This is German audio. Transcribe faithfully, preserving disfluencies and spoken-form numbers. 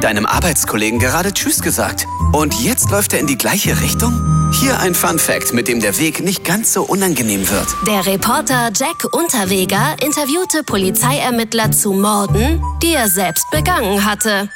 deinem Arbeitskollegen gerade Tschüss gesagt. Und jetzt läuft er in die gleiche Richtung? Hier ein Fun-Fact, mit dem der Weg nicht ganz so unangenehm wird. Der Reporter Jack Unterweger interviewte Polizeiermittler zu Morden, die er selbst begangen hatte.